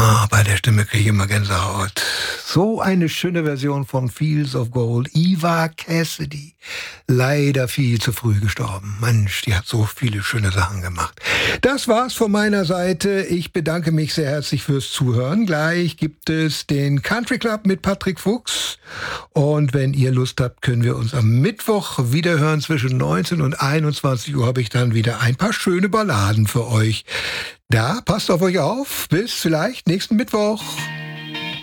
Bei der Stimme kriege ich immer Gänsehaut. So eine schöne Version von Fields of Gold. Eva Cassidy. Leider viel zu früh gestorben. Mensch, die hat so viele schöne Sachen gemacht. Das war's von meiner Seite. Ich bedanke mich sehr herzlich fürs Zuhören. Gleich gibt es den Country Club mit Patrick Fuchs. Und wenn ihr Lust habt, können wir uns am Mittwoch wiederhören. Zwischen 19 und 21 Uhr habe ich dann wieder ein paar schöne Balladen für euch. Da, passt auf euch auf. Bis vielleicht nächsten Mittwoch.